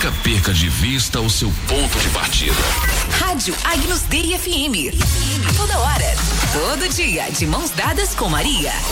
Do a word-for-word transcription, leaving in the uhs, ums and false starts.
Nunca perca de vista o seu ponto de partida. Rádio Agnus Dei F M. Toda hora, todo dia, de mãos dadas com Maria.